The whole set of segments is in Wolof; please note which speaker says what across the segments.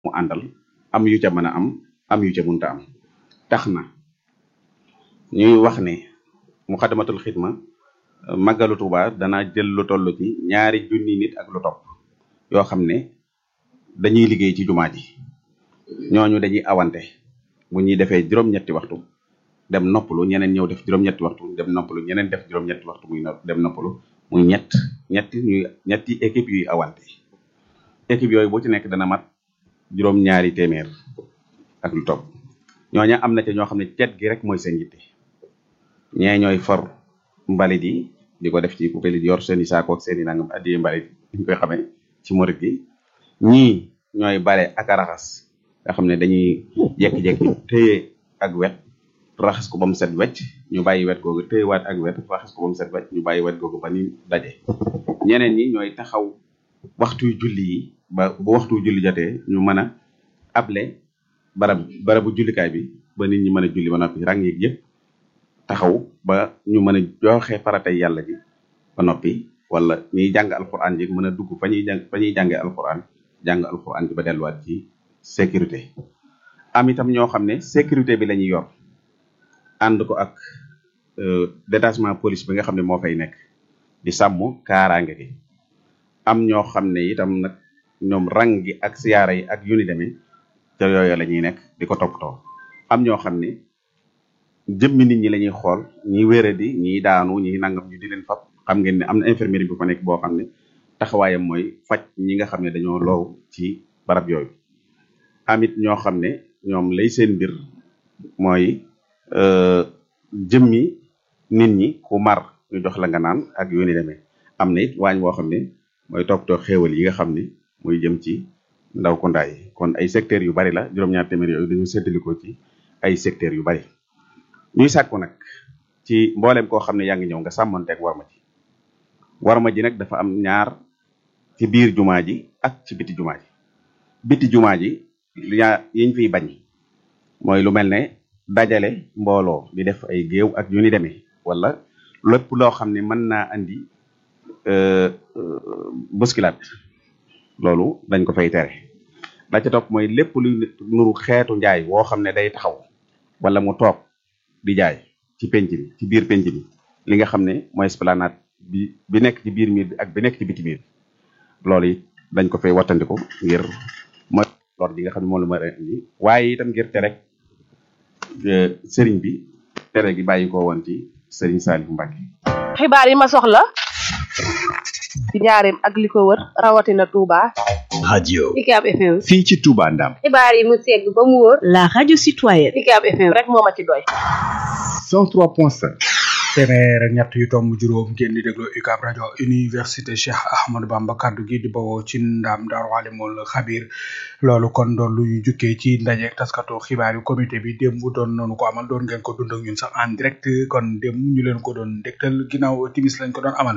Speaker 1: mu àndal am yu ca mën a am yu ca munta am tax na ñuy wax ne Muxaddamatul Xidma màggalu Tuuba dana jël lu toll ci 2,000 nit ak lu topp yoo xam ne dañuy liggéey ci jumaa ji ñooñu dañuy awante bu ñuy defee juróom-ñetti waxtu dem noppalu ñeneen ñëw def juróom-ñetti waxtu dem noppalu ñeneen def juróom-ñetti waxtu dem noppalu muy ñetti équipe yuy awante équipe yooyu boo ci nekk dana mat juróom-ñaari téeméer ak lu topp ñooña am na ca ñoo xam ne cet gi rek mooy seen yitte ñee ñooy for mbalit yi di ko def ci poubelle yi yor seeni saako ak seeni nangam addiye mbalit ñu koy xamee ci murit gi ñii ñooy bale ak a raxas nga xam ne dañuy jekki-jekki téye ak wet raxas ko ba mu set wecc ñu bàyyi wet googu téyewaat ak wet raxas ko ba mu set wecc ñu bàyyi wet googu ba ni daje ñeneen ñi ñooy taxaw waxtuy julli yi ba bu waxtu julli jotee ñu mën a able barabu jullikaay bi ba nit ñi mën a julli ba noppi ràng yeeg yëpp taxaw ba ñu mën a joxe faratay yàlla ji ba noppi wala ñuy jàng alquran ji mën a dugg fa ñuy jàngee alquran jàng alquran ji ba delluwaat ci sécurité am itam ñoo xam ne sécurité bi la ñuy yor ànd ko ak détachement police bi nga xam ne moo fay nekk di sàmm kaaraange gi am ñoo xam ne itam nag ñoom rang gi ak siyaara yi ak yu ni demee te yooyu la ñuy nekk di ko toppatoo am ñoo xam ne jëmmi nit ñi la ñuy xool ñi wéradi ñi daanu ñi nangam ñu di leen fab xam ngeen ne am na infirmerie bu fa nekk boo xam ne taxawaayam mooy faj ñi nga xam ne dañoo loow ci barab yooyu amit ñoo xam ne ñoom lay seen mbir mooy jëmmi nit ñi ku mar ñu jox la nga naan ak yu ni demee am na it waañ boo xam ne mooy toppatoo xéewal yi nga xam ne muy jëm ci ndaw ko ndaay kon ay secteurs yu bari la juróom-ñaar téeméer yooyu dañu séddalikoo ci ay secteurs yu bari ñuy sàkku nag ci mboolem koo xam ne yaa ngi ñëw nga sàmmanteeg warma ji nag dafa am ñaar ci biir jumaa ji ak ci biti jumaa ji yiñ fiy bañ mooy lu mel ne dajale mbooloo di def ay géew ak yu ni demee wala lépp loo xam ne mën naa andi bousculade loolu dañ ko fay tere la ca topp mooy lépp luy nuru xeetu njaay woo xam ne day taxaw wala mu toog di jaay ci penc mi ci biir penc mi li nga xam ne mooy esplanade bi nekk ci biir miir bi ak bi nekk ci biti miir loolu it dañ ko fay wattandiku ngir mooy lor ji nga xam ne moom la ma indi waaye itam ngir tere sëriñ bi tere gi bàyyi ko woon ci sëriñ Saliou Mbacké.
Speaker 2: xibaar yi ma soxla ci njaareem ak li ko wër rawatina Touba.
Speaker 3: radio
Speaker 4: UCAB FM.
Speaker 3: fii ci Touba Ndam.
Speaker 4: xibaar yi mu segg ba mu wóor.
Speaker 5: la radio citoyenne.
Speaker 2: UCAB FM rek moo ma ci doy.
Speaker 3: 103.5.
Speaker 6: téeméer ak ñett yu tomb juróom ngeen di déglu UCAB rajo université Cheikh Ahmadou Bamba kaddu gi di bawoo ci ndam Daaru Alimul Xabir loolu kon doon lu ñu jukkee ci ndaje taskatu xibaar yu comité bi démb doon noonu ko amal doon ngeen ko dund ak ñun sax en direct kon démb ñu leen ko doon dégtal ginnaaw timis lañ ko doon amal.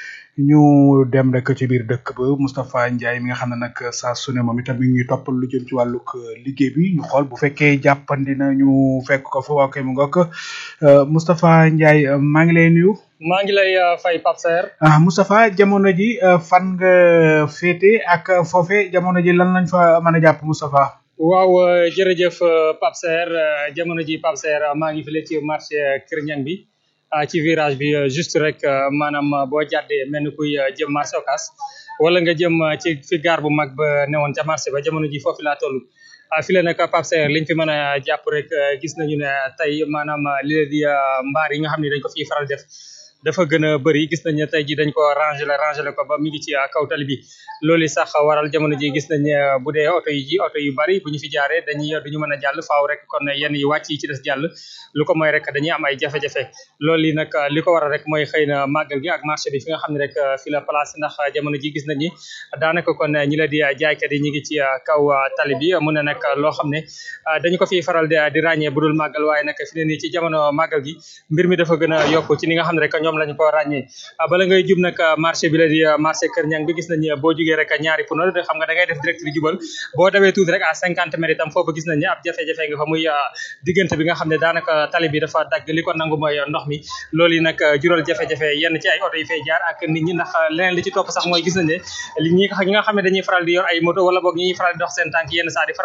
Speaker 6: ñu dem rek ci biir dëkk ba Moustapha Ndiaye mi nga xam ne nag saa su ne moom itam mi ngi ñuy toppal lu jëm ci wàllug liggéey bi ñu xool bu fekkee jàppandi na ñu fekk ko fa waa kay mu ngok Moustapha Ndiaye maa ngi lay nuyu.
Speaker 7: maa ngi lay fay Pape Serre.
Speaker 6: Moustapha jamono ji fan nga féete ak foofe jamono ji lan lañ fa mën a jàpp Moustapha.
Speaker 7: waaw jërëjëf Pape Serre jamono ji Pape Serre maa ngi file ci marché Kër Ñang bi. ci virage bi juste rek maanaam boo jàddee mel ni kuy jëm marché Ocass wala nga jëm ci fi gaar bu mag ba newoon ca marché ba jamono ji foofu laa toll fi la nag Pape Serre liñ fi mën a jàpp rek gis nañu ne tey maanaam li di mbaar yi nga xam ne dañ ko fiy faral def dafa gën a bëri gis nañ ne tey ji dañ ko rangé ko ba mi ngi ci kaw tali bi loolu sax waral jamono ji gis nañ bu dee oto yu bari bu ñu fi jaaree duñu mën a jàll faaw rek kon yenn yi wàcc yi ci des jàll lu ko mooy rek dañuy am ay jafe-jafe loolu yi nag li ko waral rek mooy xëy na màggal gi ak marché bi fi nga xam ne rek fi la place ndax jamono ji gis nañ ni daanaka kon ñi la di jaaykat yi ñi ngi ci kaw tali bi mu ne nag loo xam ne dañu ko fiy faral di ràññee bu dul màggal waaye nag fi ne nii ci jamono màggal gi mbir mi dafa gën a yokk ci ni nga xam ne rek ñoom ñoom lañu ko ràññee bala ngay jub nag marché bi la di marché Kër Ñang bi gis nañ boo jugee rek ñaari puno xam nga da ngay def direct di jubal boo dawee tuuti rek à 50 mètres itam foofu gis nañ ne ab jafe-jafe nga fa muy diggante bi nga xam ne daanaka tali bi dafa dagg li ko nangu mooy ndox mi loolu yi nag jural jafe-jafe yenn ci ay oto yi fay jaar ak nit ñi ndax leneen li ci topp sax mooy gis nañ ne ñi nga xam ne dañuy faral di yor ay moto wala boog ñi faral di dox seen tànk yenn saa di